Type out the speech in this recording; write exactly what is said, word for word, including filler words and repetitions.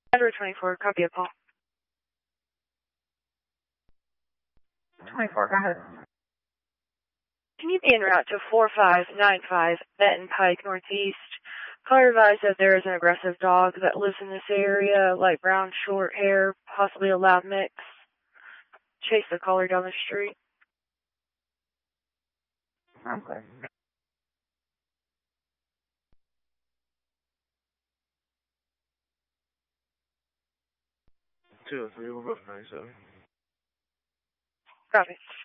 Edward twenty-four, copy a call. twenty-four, go ahead. Can you be en route to four five nine five Benton Pike Northeast? Caller advised that there is an aggressive dog that lives in this area, light brown, short hair, possibly a lab mix. Chase the caller down the street. Okay. Two or three, we're both ninety-seven. Copy.